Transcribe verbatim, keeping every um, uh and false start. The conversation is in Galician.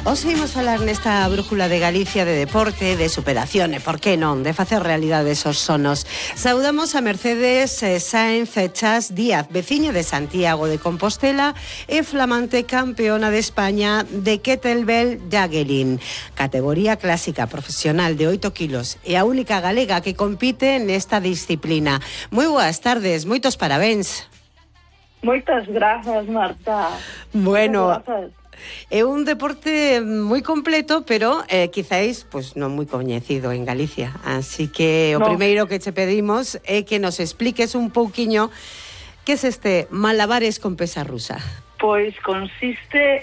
Hoxe imos falar nesta brújula de Galicia de deporte, de superación e, por que non, de facer realidade esos sonos. Saudamos a Mercedes Sáenz Chas Díaz, veciño de Santiago de Compostela e flamante campeona de España de kettlebell juggling, categoría clásica profesional de oito kilos e a única galega que compite nesta disciplina. Moi boas tardes, moitos parabéns. Moitas grazas, Marta. Bueno, é un deporte moi completo, pero eh, quizáis pues, non moi coñecido en Galicia. Así que o no. primeiro que che pedimos é que nos expliques un pouquiño que é este malabares con pesa rusa. Pois consiste